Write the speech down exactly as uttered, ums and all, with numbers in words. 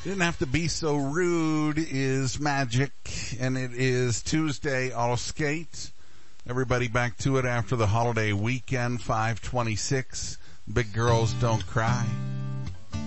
Didn't have to be so rude is Magic, and it is Tuesday, all skate. Everybody back to it after the holiday weekend, five twenty-six. Big girls don't cry.